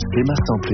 C'est ma santé.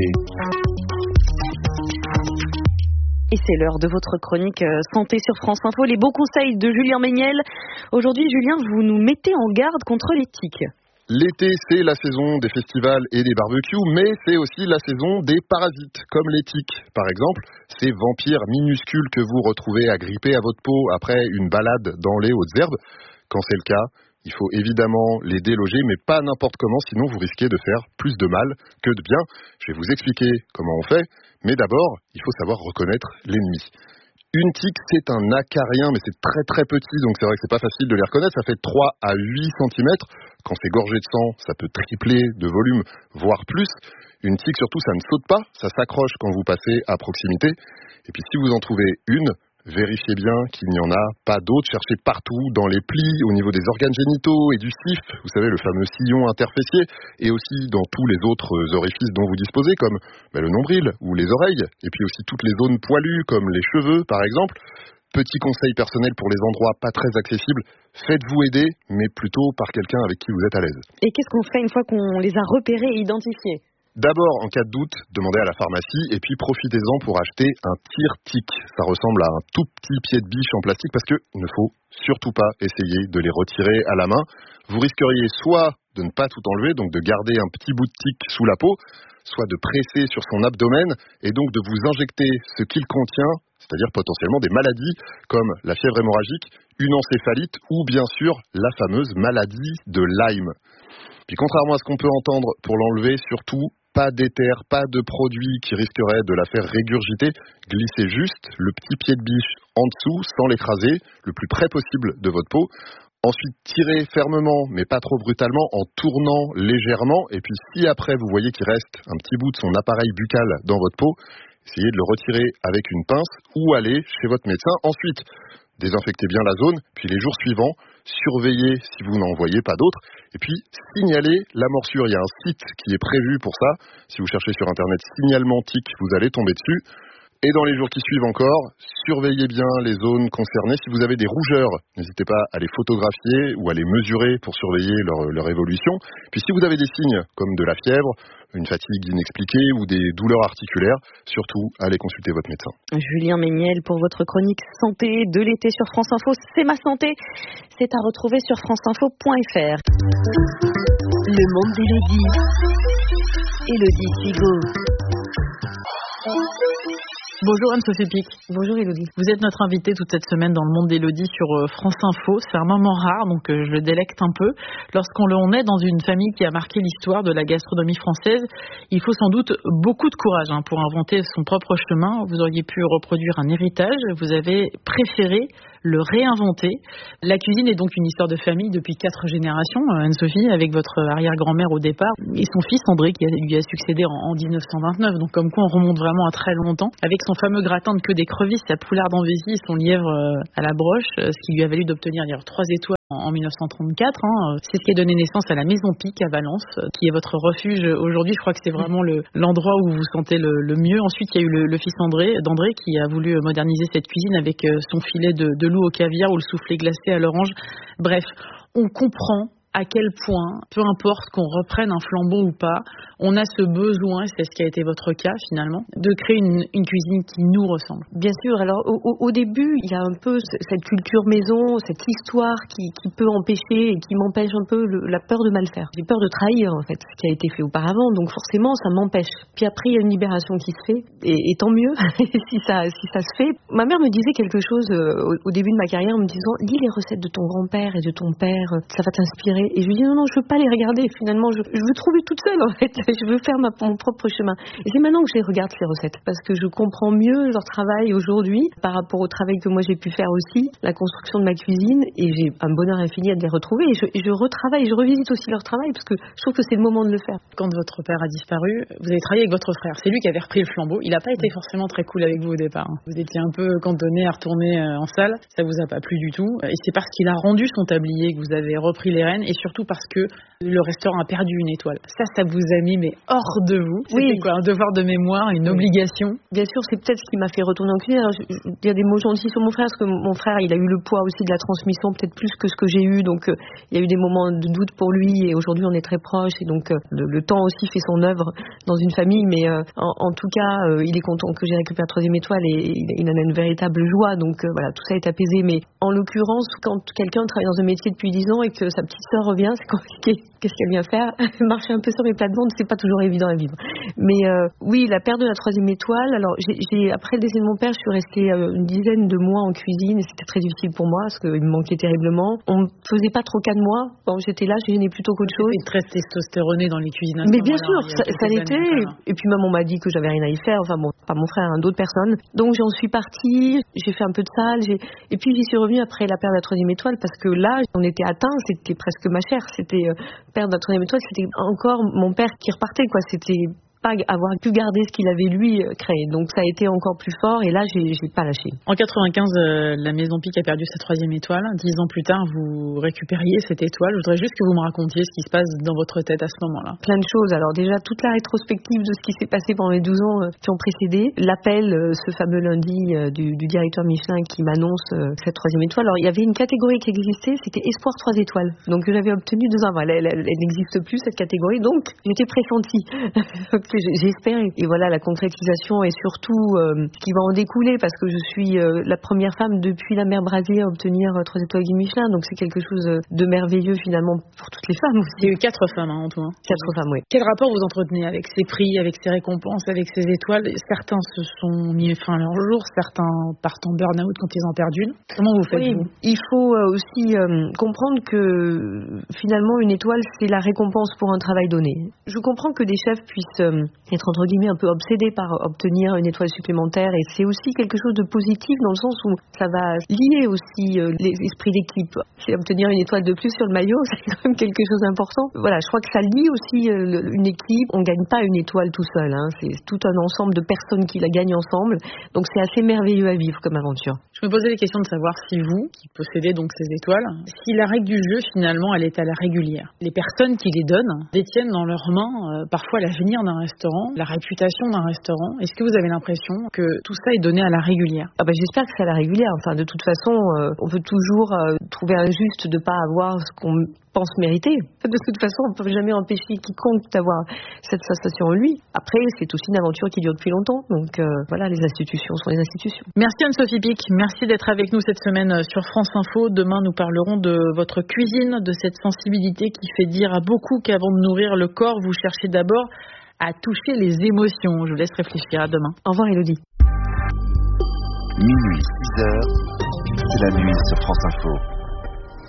Et c'est l'heure de votre chronique santé sur France Info, les beaux conseils de Julien Méniel. Aujourd'hui, Julien, vous nous mettez en garde contre les tiques. L'été, c'est la saison des festivals et des barbecues, mais c'est aussi la saison des parasites, comme les tiques. Par exemple, ces vampires minuscules que vous retrouvez agrippés à votre peau après une balade dans les hautes herbes. Quand c'est le cas, il faut évidemment les déloger, mais pas n'importe comment, sinon vous risquez de faire plus de mal que de bien. Je vais vous expliquer comment on fait, mais d'abord, il faut savoir reconnaître l'ennemi. Une tique, c'est un acarien, mais c'est très très petit, donc c'est vrai que c'est pas facile de les reconnaître. Ça fait 3 à 8 cm. Quand c'est gorgé de sang, ça peut tripler de volume, voire plus. Une tique, surtout, ça ne saute pas, ça s'accroche quand vous passez à proximité. Et puis si vous en trouvez une, vérifiez bien qu'il n'y en a pas d'autres. Cherchez partout, dans les plis, au niveau des organes génitaux et du sif, vous savez, le fameux sillon interfessier, et aussi dans tous les autres orifices dont vous disposez, comme le nombril ou les oreilles, et puis aussi toutes les zones poilues, comme les cheveux, par exemple. Petit conseil personnel pour les endroits pas très accessibles, faites-vous aider, mais plutôt par quelqu'un avec qui vous êtes à l'aise. Et qu'est-ce qu'on fait une fois qu'on les a repérés et identifiés ? D'abord, en cas de doute, demandez à la pharmacie et puis profitez-en pour acheter un tire-tique. Ça ressemble à un tout petit pied de biche en plastique parce que il ne faut surtout pas essayer de les retirer à la main. Vous risqueriez soit de ne pas tout enlever, donc de garder un petit bout de tique sous la peau, soit de presser sur son abdomen et donc de vous injecter ce qu'il contient, c'est-à-dire potentiellement des maladies comme la fièvre hémorragique, une encéphalite ou bien sûr la fameuse maladie de Lyme. Puis contrairement à ce qu'on peut entendre, pour l'enlever, surtout, pas d'éther, pas de produit qui risquerait de la faire régurgiter. Glissez juste le petit pied de biche en dessous, sans l'écraser, le plus près possible de votre peau. Ensuite, tirez fermement, mais pas trop brutalement, en tournant légèrement. Et puis si après vous voyez qu'il reste un petit bout de son appareil buccal dans votre peau, essayez de le retirer avec une pince ou allez chez votre médecin. Ensuite, désinfectez bien la zone, puis les jours suivants, surveillez si vous n'en voyez pas d'autres, et puis signalez la morsure. Il y a un site qui est prévu pour ça. Si vous cherchez sur internet signalement tique, vous allez tomber dessus. Et dans les jours qui suivent encore, surveillez bien les zones concernées. Si vous avez des rougeurs, n'hésitez pas à les photographier ou à les mesurer pour surveiller leur évolution. Puis si vous avez des signes comme de la fièvre, une fatigue inexpliquée ou des douleurs articulaires, surtout allez consulter votre médecin. Julien Méniel pour votre chronique santé de l'été sur France Info. C'est ma santé. C'est à retrouver sur franceinfo.fr. Le monde d'Élodie. Élodie Sigaud. Bonjour Anne-Sophie Pic. Bonjour Élodie. Vous êtes notre invitée toute cette semaine dans le monde d'Élodie sur France Info. C'est un moment rare, donc je le délecte un peu. Lorsqu'on est dans une famille qui a marqué l'histoire de la gastronomie française, il faut sans doute beaucoup de courage pour inventer son propre chemin. Vous auriez pu reproduire un héritage, vous avez préféré le réinventer. La cuisine est donc une histoire de famille depuis 4 générations, Anne-Sophie, avec votre arrière-grand-mère au départ, et son fils André qui lui a succédé en 1929. Donc comme quoi on remonte vraiment à très longtemps, avec son fameux gratin de queue d'écrevisse, sa poularde en vessie et son lièvre à la broche, ce qui lui a valu d'obtenir 3 étoiles en 1934. C'est ce qui a donné naissance à la Maison Pic à Valence, qui est votre refuge aujourd'hui. Je crois que c'est vraiment l'endroit où vous vous sentez le mieux. Ensuite, il y a eu le fils d'André qui a voulu moderniser cette cuisine avec son filet de loup au caviar ou le soufflé glacé à l'orange. Bref, on comprend à quel point, peu importe qu'on reprenne un flambeau ou pas, on a ce besoin, et c'est ce qui a été votre cas finalement, de créer une cuisine qui nous ressemble. Bien sûr, alors au début, il y a un peu cette culture maison, cette histoire qui peut empêcher et qui m'empêche un peu la peur de mal faire. J'ai peur de trahir en fait ce qui a été fait auparavant, donc forcément ça m'empêche. Puis après, il y a une libération qui se fait, et tant mieux si ça se fait. Ma mère me disait quelque chose au début de ma carrière en me disant « Lis les recettes de ton grand-père et de ton père, ça va t'inspirer ». Et je lui dis non, je veux pas les regarder. Finalement, je veux trouver toute seule en fait. Je veux faire mon propre chemin. Et c'est maintenant que je les regarde ces recettes parce que je comprends mieux leur travail aujourd'hui par rapport au travail que moi j'ai pu faire aussi, la construction de ma cuisine. Et j'ai un bonheur infini à les retrouver. Et je retravaille, je revisite aussi leur travail parce que je trouve que c'est le moment de le faire. Quand votre père a disparu, vous avez travaillé avec votre frère. C'est lui qui avait repris le flambeau. Il n'a pas été forcément très cool avec vous au départ. Vous étiez un peu cantonné à retourner en salle. Ça vous a pas plu du tout. Et c'est parce qu'il a rendu son tablier que vous avez repris les rênes et surtout parce que le restaurant a perdu une étoile. Ça vous a mis mais hors de vous. C'était quoi, un devoir de mémoire, une obligation? Bien sûr, c'est peut-être ce qui m'a fait retourner en cuisine. Alors, il y a des mots gentils sur mon frère, parce que mon frère, il a eu le poids aussi de la transmission, peut-être plus que ce que j'ai eu. Donc, il y a eu des moments de doute pour lui, et aujourd'hui, on est très proches. Et donc, le temps aussi fait son œuvre dans une famille. Mais en tout cas, il est content que j'ai récupéré la 3e étoile, et il en a une véritable joie. Donc, voilà, tout ça est apaisé. Mais en l'occurrence, quand quelqu'un travaille dans un métier depuis 10 ans et que sa petite sœur revient, c'est compliqué. Qu'est-ce qu'elle vient faire? Marcher un peu sur les plates-bandes, c'est pas toujours évident à vivre. Mais oui, la perte de la 3e étoile. Alors, après le décès de mon père, je suis restée une dizaine de mois en cuisine, et c'était très difficile pour moi parce qu'il me manquait terriblement. On ne faisait pas trop cas de moi. Bon, j'étais là, je gênais plutôt qu'autre chose. C'était très testostéroné dans les cuisines. Mais bien sûr, ça l'était. Et puis même on m'a dit que j'avais rien à y faire. Enfin bon, pas mon frère, d'autres personnes. Donc j'en suis partie. J'ai fait un peu de salle. Et puis j'y suis revenue après la perte de la 3e étoile, parce que là, on était atteint. C'était presque ma chair. C'était perdre la 3e étoile. C'était encore mon père qui repartait, quoi. C'était pas avoir pu garder ce qu'il avait lui créé. Donc ça a été encore plus fort, et là j'ai pas lâché. En 95, la Maison Pic a perdu sa 3e étoile. 10 ans plus tard, vous récupériez cette étoile. Je voudrais juste que vous me racontiez ce qui se passe dans votre tête à ce moment-là. Plein de choses. Alors déjà, toute la rétrospective de ce qui s'est passé pendant les 12 ans qui ont précédé. L'appel, ce fameux lundi du directeur Michelin qui m'annonce cette 3e étoile. Alors il y avait une catégorie qui existait, c'était Espoir 3 étoiles. Donc j'avais obtenu 2 ans. Elle n'existe plus, cette catégorie. Donc j'étais pressentie. J'ai espéré. Et voilà, la concrétisation, et surtout ce qui va en découler, parce que je suis la première femme depuis la mer Brasier à obtenir 3 étoiles Guide Michelin. Donc c'est quelque chose de merveilleux finalement pour toutes les femmes aussi. Il y a eu 4 femmes en tout. 4 femmes, oui. Quel rapport vous entretenez avec ces prix, avec ces récompenses, avec ces étoiles? Certains se sont mis fin à leur jour, certains partent en burn-out quand ils en perdent une. Comment vous faites, vous? Il faut aussi comprendre que finalement une étoile, c'est la récompense pour un travail donné. Je comprends que des chefs puissent être entre guillemets un peu obsédés par obtenir une étoile supplémentaire, et c'est aussi quelque chose de positif dans le sens où ça va lier aussi l'esprit d'équipe. C'est obtenir une étoile de plus sur le maillot, c'est quand même quelque chose d'important. Voilà, je crois que ça lie aussi une équipe. On gagne pas une étoile tout seul, hein. C'est tout un ensemble de personnes qui la gagnent ensemble. Donc c'est assez merveilleux à vivre comme aventure. Je me posais la question de savoir si vous, qui possédez donc ces étoiles, si la règle du jeu finalement elle est à la régulière. Les personnes qui les donnent détiennent dans leurs mains parfois l'avenir d'un restaurant, la réputation d'un restaurant. Est-ce que vous avez l'impression que tout ça est donné à la régulière? J'espère que c'est à la régulière. Enfin, de toute façon, on peut toujours trouver injuste de ne pas avoir ce qu'on pense mériter. De toute façon, on ne peut jamais empêcher quiconque d'avoir cette sensation en lui. Après, c'est aussi une aventure qui dure depuis longtemps. Donc voilà, les institutions sont les institutions. Merci Anne-Sophie Pic. Merci d'être avec nous cette semaine sur France Info. Demain, nous parlerons de votre cuisine, de cette sensibilité qui fait dire à beaucoup qu'avant de nourrir le corps, vous cherchez d'abord à toucher les émotions. Je vous laisse réfléchir. À demain. Au revoir Élodie. Minuit, 6h, c'est la nuit sur France Info.